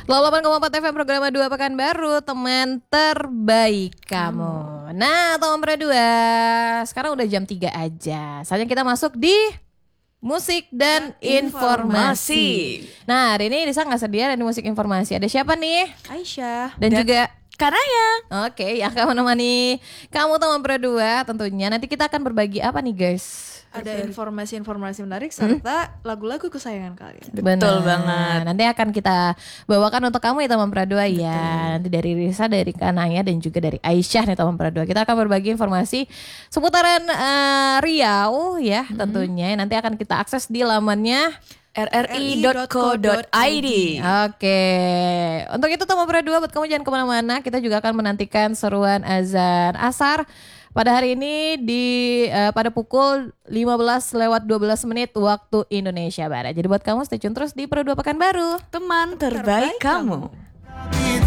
88,4 FM program 2 Pekanbaru, teman terbaik kamu. Nah, teman berdua, sekarang udah jam 3 aja. Saatnya kita masuk di musik dan informasi. Nah, hari ini Lisa nggak sedia dan musik informasi. Ada siapa nih? Aisyah Dan juga Karaya. Oke, yang akan menemani kamu teman berdua tentunya. Nanti kita akan berbagi apa nih guys? Ada informasi-informasi menarik serta lagu-lagu kesayangan kalian. Betul banget. Nanti akan kita bawakan untuk kamu ya teman Pradua ya. Nanti dari Risa, dari Kanaya dan juga dari Aisyah nih teman Pradua. Kita akan berbagi informasi seputaran Riau ya tentunya. Nanti akan kita akses di lamannya rri.co.id. Oke. Untuk itu teman Pradua, buat kamu jangan kemana-mana. Kita juga akan menantikan seruan azan asar pada hari ini pada pukul 15:12 waktu Indonesia Barat. Jadi buat kamu stay tune terus di Pro 2 Pekanbaru, Teman terbaik kamu.